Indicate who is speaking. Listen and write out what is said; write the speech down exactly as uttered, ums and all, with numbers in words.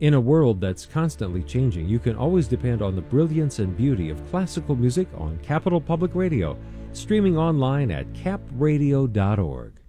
Speaker 1: In a world that's constantly changing, you can always depend on the brilliance and beauty of classical music on Capital Public Radio, streaming online at cap radio dot org.